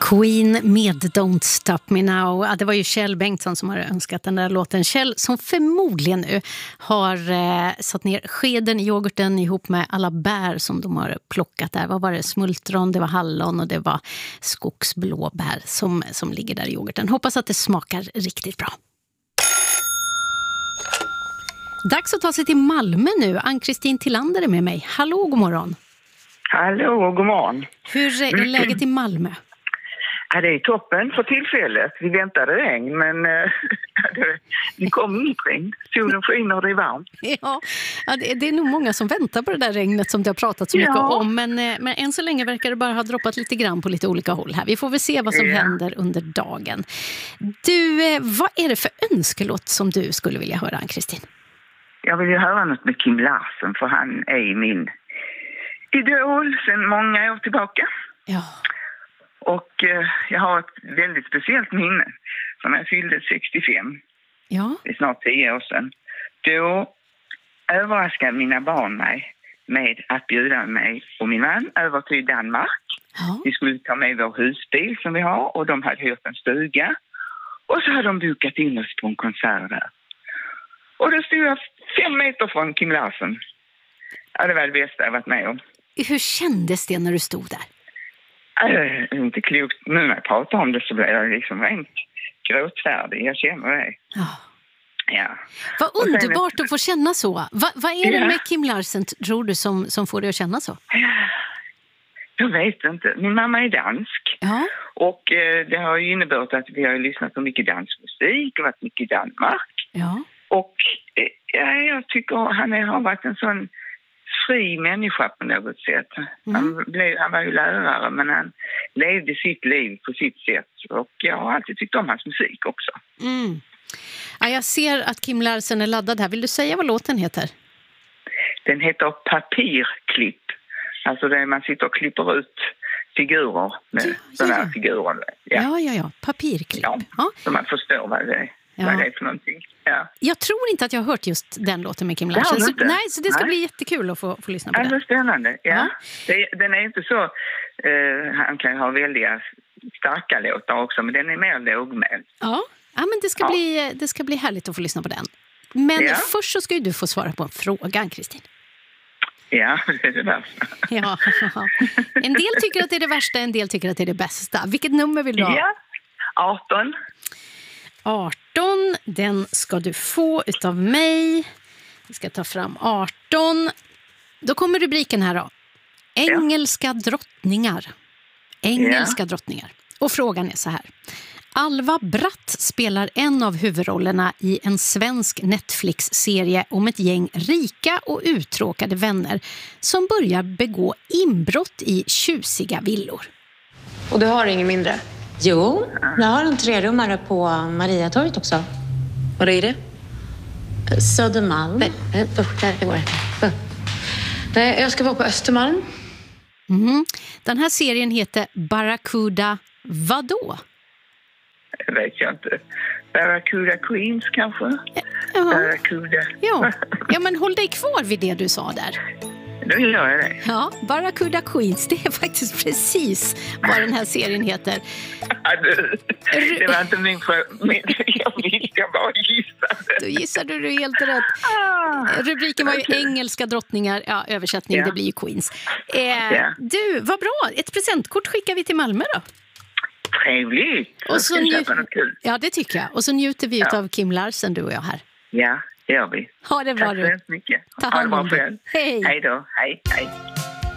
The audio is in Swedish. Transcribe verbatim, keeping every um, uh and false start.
Queen med Don't Stop Me Now. Ja, det var ju Kjell Bengtsson som har önskat den där låten. Kjell som förmodligen nu har eh, satt ner skeden i yoghurten ihop med alla bär som de har plockat där. Vad var det? Smultron, det var hallon och det var skogsblåbär som, som ligger där i yoghurten. Hoppas att det smakar riktigt bra. Dags att ta sig till Malmö nu. Ann-Kristin Tillander är med mig. Hallå, god morgon. Hallå, god morgon. Hur är läget i Malmö? Ja, det är toppen för tillfället. Vi väntade regn, men äh, det kom inget regn. Solen skiner och det är varmt. Ja, ja det, det är nog många som väntar på det där regnet som det har pratat så mycket ja. om. Men, men än så länge verkar det bara ha droppat lite grann på lite olika håll här. Vi får väl se vad som ja. händer under dagen. Du, vad är det för önskelåt som du skulle vilja höra, Ann-Kristin? Jag vill ju höra något med Kim Larsen, för han är min idol sedan många år tillbaka. Ja. Och eh, jag har ett väldigt speciellt minne som jag fyllde sextiofem. Ja. Det är snart tio år sedan. Då överraskade mina barn mig med att bjuda mig och min man över till Danmark. Ja. Vi skulle ta med vår husbil som vi har och de hade hyrt en stuga. Och så hade de bokat in oss på en konsert där. Och då stod jag fem meter från Kim Larsen. Ja, det var det bästa jag varit med om. Hur kändes det när du stod där? Äh, inte klokt. Nu när jag pratar om det så blir jag liksom rent gråtfärdig. Jag känner det. Ja. Ja. Vad underbart sen... att få känna så. Va, vad är det ja. med Kim Larsen, tror du, som, som får dig att känna så? Jag vet inte. Min mamma är dansk. Ja. Och eh, det har ju inneburit att vi har lyssnat på mycket dansk musik och varit mycket i Danmark. Ja. Och eh, ja, jag tycker han är, har varit en sån fri människa på något sätt. Mm. Han, blev, han var ju lärare, men han levde sitt liv på sitt sätt. Och jag har alltid tyckt om hans musik också. Mm. Ja, jag ser att Kim Larsen är laddad här. Vill du säga vad låten heter? Den heter Papirklipp. Alltså det man sitter och klipper ut figurer med ja, sådana ja. här figurer. Ja. ja, ja, ja. Papirklipp. Ja, ja. Så man förstår vad det är. Ja. Vad det är för någonting. Ja. Jag tror inte att jag har hört just den låten med Kim Larsen. Så, nej, så det ska nej. bli jättekul att få, få lyssna på ja, den. Det är spännande, ja. ja. Det, den är inte så... Uh, han kan ha väldigt starka låtar också, men den är mer lågmäld. Ja, ja men det ska, ja. bli, det ska bli härligt att få lyssna på den. Men ja. först så ska ju du få svara på en fråga, Ann-Kristin. Ja, det är det värsta. Ja. En del tycker att det är det värsta, en del tycker att det är det bästa. Vilket nummer vill du ha? Ja, arton. arton, den ska du få utav mig. Vi ska ta fram arton. Då kommer rubriken här då. Engelska ja. drottningar. Engelska ja. drottningar. Och frågan är så här. Alva Bratt spelar en av huvudrollerna i en svensk Netflix-serie om ett gäng rika och uttråkade vänner som börjar begå inbrott i tjusiga villor. Och du har ingen mindre? Jo, jag har en trerummare på Mariatorget också. Vad är det? Södermalm. Nej, usch, där går det. Nej, jag ska vara på Östermalm. Mm. Den här serien heter Barracuda vadå? Det vet jag inte. Barracuda Queens kanske? Ja. Barracuda. Ja. ja, men håll dig kvar vid det du sa där. Då gör jag det. Ja, Barracuda Queens, det är faktiskt precis vad den här serien heter. Ja, du, det var inte min fråga. Jag visste, jag bara gissade. Då gissade du helt rätt. Rubriken var ju okay. Engelska drottningar. Ja, översättning, ja. det blir ju Queens. Eh, ja. Du, vad bra. Ett presentkort skickar vi till Malmö då. Trevligt. Och så nju- något kul. Ja, det tycker jag. Och så njuter vi ja. av Kim Larsen, du och jag här. Ja, det gör vi. Ha det bra. Tack så mycket. Ta hand om dig. Hej då. Hej, hej.